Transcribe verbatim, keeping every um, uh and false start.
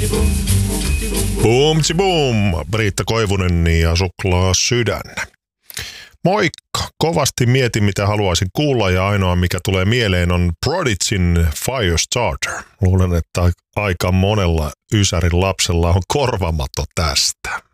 Boomtsi boom, Britta Koivunen ja Suklaa sydän. Moikka! Kovasti mietin, mitä haluaisin kuulla, ja ainoa mikä tulee mieleen on Prodigyn Firestarter. Luulen, että aika monella Ysärin lapsella on korvamato tästä.